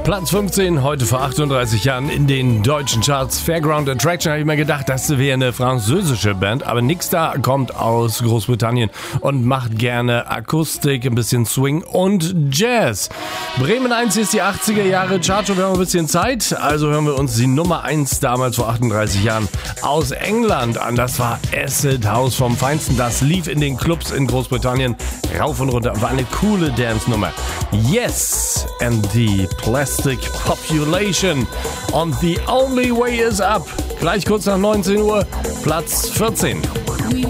Platz 15, heute vor 38 Jahren in den deutschen Charts. Fairground Attraction, habe ich mir gedacht, das wäre eine französische Band, aber nix da, kommt aus Großbritannien und macht gerne Akustik, ein bisschen Swing und Jazz. Bremen 1 ist die 80er Jahre Chartshow, wir haben ein bisschen Zeit, also hören wir uns die Nummer 1 damals vor 38 Jahren aus England an. Das war Acid House vom Feinsten, das lief in den Clubs in Großbritannien rauf und runter, war eine coole Dance-Nummer. Yes and the Plastic Population und The Only Way Is Up. Gleich kurz nach 19 Uhr, Platz 14.